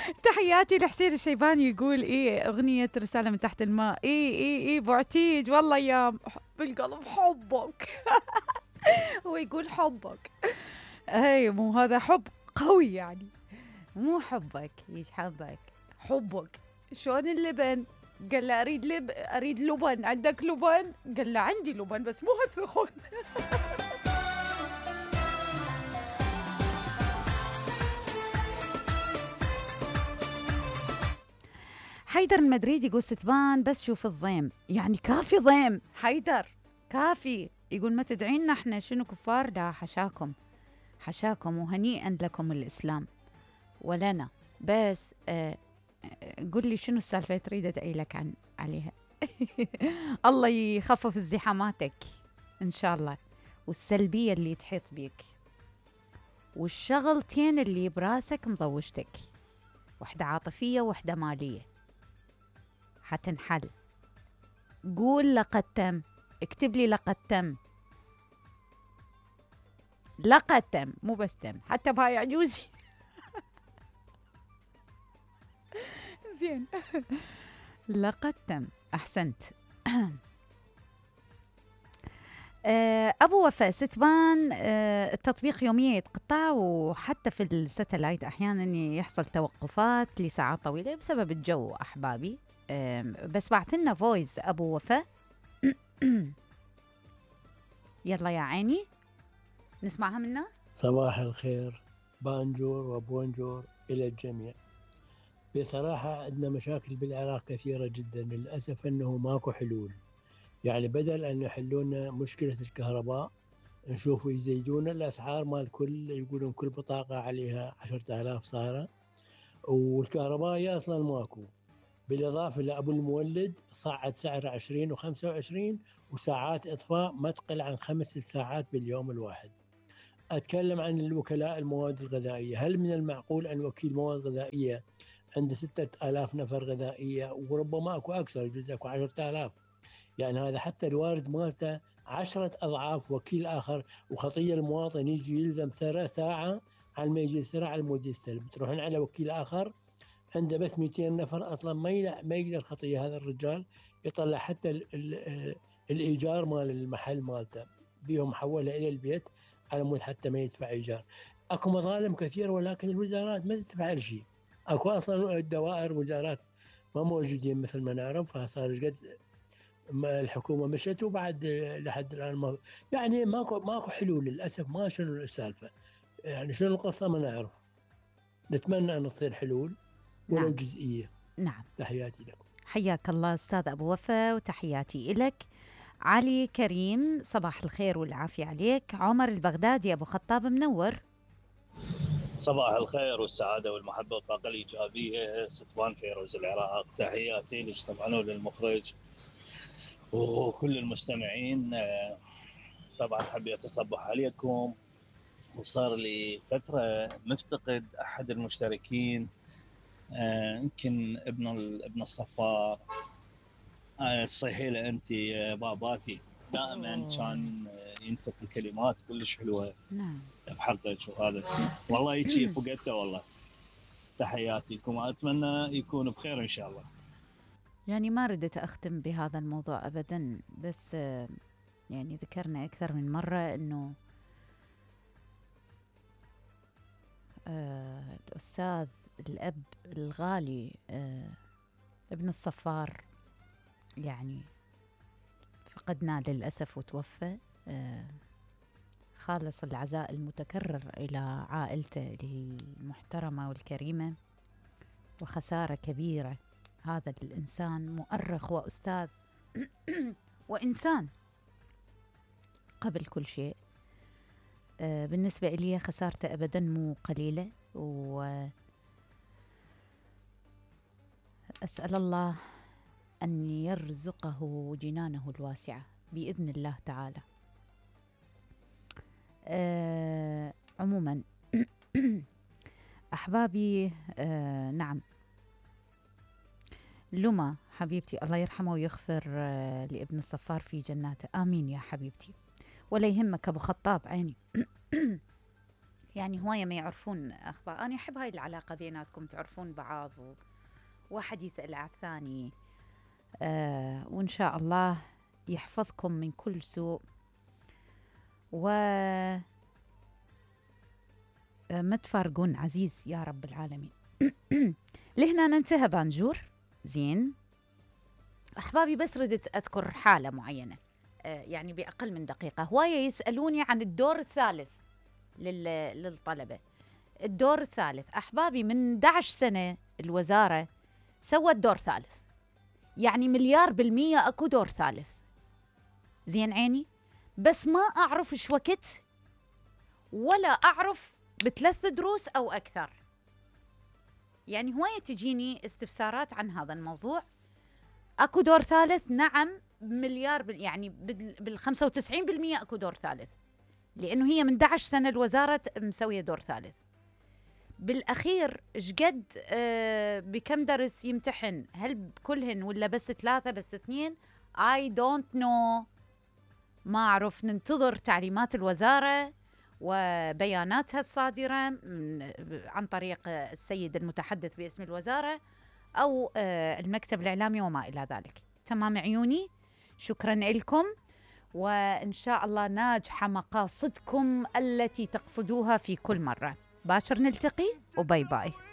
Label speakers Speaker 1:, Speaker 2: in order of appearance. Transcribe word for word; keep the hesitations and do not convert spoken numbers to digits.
Speaker 1: تحياتي لحسين الشيباني، يقول ايه اغنية رسالة من تحت الماء، ايه ايه ايه بعتيج والله يا بالقلب حبك. هو يقول حبك، هي مو هذا حب قوي يعني، مو حبك ايش حبك، حبك شلون اللبن. قال له اريد لب اريد لبن، عندك لبن؟ قال له عندي لبن بس مو هالثخن. حيدر المدريدي يقول ستبان بس شوف الضيم، يعني كافي ضيم حيدر، كافي. يقول ما تدعينا احنا شنو كفار؟ لا حشاكم، حشاكم وهنيئا لكم الإسلام ولنا. بس آه آه، قل لي شنو السالفة تريد أدعي لك عن عليها. الله يخفف ازدحاماتك إن شاء الله، والسلبية اللي تحيط بيك، والشغلتين اللي براسك مضوجتك، وحدة عاطفية وحدة مالية، حتنحل. قول لقد تم، اكتب لي لقد تم، لقد تم مو بس تم، حتى بهاي عجوزي. زين. لقد تم، أحسنت. آه، أبو وفاء ستبان، آه، التطبيق يوميا يتقطع، وحتى في الستلايت أحيانا يحصل توقفات لساعات طويلة بسبب الجو أحبابي. آم، بس بعث لنا فويس أبو وفاء. يلا يا عيني نسمعها منا.
Speaker 2: صباح الخير، بانجور وبونجور إلى الجميع. بصراحة عندنا مشاكل بالعراق كثيرة جدا، للأسف أنه ماكو حلول. يعني بدل أن يحلون مشكلة الكهرباء نشوفوا يزيدون الأسعار مال كل، يقولون كل بطاقة عليها عشرة آلاف صارت، والكهرباء أصلا ماكو. بالإضافة لأبو المولد صعد سعر عشرين وخمسة وعشرين، وساعات إطفاء ما تقل عن خمس ساعات باليوم الواحد. أتكلم عن الوكلاء المواد الغذائية. هل من المعقول أن وكيل مواد غذائية عنده ستة آلاف نفر غذائية، وربما أكو أكثر، يجوز أكو عشرة آلاف؟ يعني هذا حتى الوارد مالته عشرة أضعاف وكيل آخر، وخطية المواطن يجي يلزم ثلاث ساعة على ما يجي يستلم، على مود يستلم. تروحون على وكيل آخر عنده بس مئتين نفر، أصلا ما يلع- ما يقدر خطية هذا الرجال يطلع حتى ال ال الإيجار مال المحل مالته، بيهم حولها إلى البيت على مود حتى ما يدفع إيجار. أكو مظالم كثيرة، ولكن الوزارات ما تدفع شيء. أكو أصلا الدوائر وزارات ما موجودين مثل ما نعرف. صار قد ما الحكومة مشت وبعد لحد الآن ما، يعني ماكو ماكو حلول للأسف. ما شنو السالفة، يعني شنو القصة ما نعرف. نتمنى أن تصير حلول ولو
Speaker 1: نعم
Speaker 2: جزئية.
Speaker 1: نعم.
Speaker 2: تحياتي لكم.
Speaker 1: حياك الله أستاذ أبو وفاء، وتحياتي إلك. علي كريم صباح الخير والعافية عليك. عمر البغدادي أبو خطاب منور.
Speaker 3: صباح الخير والسعادة والمحبة والطاقة الإيجابية، ستوان فيروز العراق. تحياتي لك طبعا وللمخرج وكل المستمعين. طبعا حبيت أصبح عليكم، وصار لي فترة مفتقد أحد المشتركين، يمكن ابن ابن الصفار. تصيحي له أنت باباتي، دائما
Speaker 1: أوه.
Speaker 3: كان ينتقي كلمات كلش حلوة
Speaker 1: نعم.
Speaker 3: بحقك، وهذا والله يجي فقدته والله. تحياتي لكم وأتمنى يكون بخير إن شاء الله.
Speaker 1: يعني ما ردت أختم بهذا الموضوع أبدا، بس آه، يعني ذكرنا أكثر من مرة أنه آه الأستاذ الأب الغالي آه ابن الصفار يعني فقدنا للأسف وتوفى. آه خالص العزاء المتكرر إلى عائلته المحترمة والكريمة، وخسارة كبيرة. هذا الإنسان مؤرخ وأستاذ وإنسان قبل كل شيء. آه بالنسبة إلي خسارته أبدا مو قليلة، وأسأل الله أن يرزقه جنانه الواسعة بإذن الله تعالى. آه عموما أحبابي، آه نعم، لما حبيبتي الله يرحمه ويغفر آه لابن الصفار في جناته، آمين يا حبيبتي. ولا يهمك أبو خطاب عيني. يعني هواية ما يعرفون أخبار. أنا أحب هاي العلاقة بيناتكم، تعرفون بعض وواحد يسأل على الثاني. آه وإن شاء الله يحفظكم من كل سوء، و ما تفارقون عزيز يا رب العالمين. لهنا ننتهى بانجور. زين أحبابي، بس ردت أذكر حالة معينة آه يعني بأقل من دقيقة. هواية يسألوني عن الدور الثالث لل... للطلبة. الدور الثالث أحبابي من أحد عشر سنة الوزارة سوت دور ثالث، يعني مليار بالمية أكو دور ثالث. زين عيني، بس ما أعرف إيش وقت، ولا أعرف بثلاث دروس أو أكثر. يعني هواية تجيني استفسارات عن هذا الموضوع. أكو دور ثالث؟ نعم، مليار بال... يعني بالخمسة وتسعين بالمية أكو دور ثالث، لأنه هي من أحد عشر سنة الوزارة مسوية دور ثالث. بالأخير شقد آه بكم درس يمتحن؟ هل بكلهن ولا بس ثلاثة بس اثنين؟ I don't know، ما أعرف. ننتظر تعليمات الوزارة وبياناتها الصادرة عن طريق السيد المتحدث باسم الوزارة أو آه المكتب الإعلامي وما إلى ذلك. تمام عيوني، شكرا لكم، وإن شاء الله ناجحة مقاصدكم التي تقصدوها في كل مرة. باشر نلتقي، وباي باي.